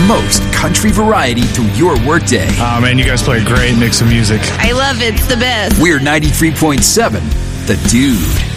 most country variety through your workday. Oh, man, you guys play a great mix of music. I love it. It's the best. We're 93.7, The Dude.